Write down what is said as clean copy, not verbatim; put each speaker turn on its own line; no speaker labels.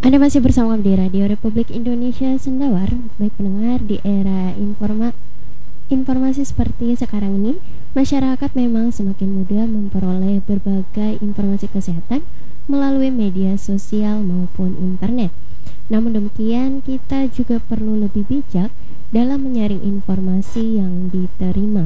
Anda masih bersama kami di Radio Republik Indonesia Sendawar. Baik pendengar, di era informasi seperti sekarang ini, masyarakat memang semakin mudah memperoleh berbagai informasi kesehatan melalui media sosial maupun internet. Namun demikian, kita juga perlu lebih bijak dalam menyaring informasi yang diterima.